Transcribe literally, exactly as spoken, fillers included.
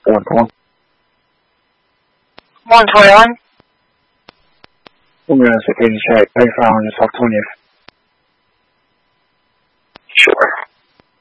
one twenty. one twenty-one. We're going to say eighty check, pay five hundred, South twentieth.